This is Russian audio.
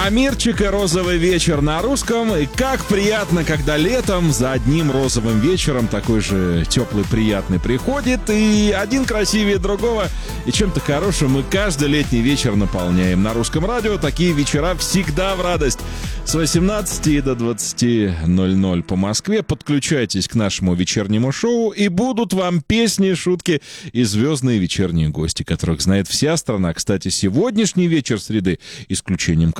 Амирчик и «Розовый вечер» на русском. И как приятно, когда летом за одним розовым вечером такой же теплый, приятный приходит, и один красивее другого, и чем-то хорошим мы каждый летний вечер наполняем. На русском радио такие вечера всегда в радость. С 18 до 20:00 по Москве подключайтесь к нашему вечернему шоу, и будут вам песни, шутки и звездные вечерние гости, которых знает вся страна. Кстати, сегодняшний вечер среды, исключением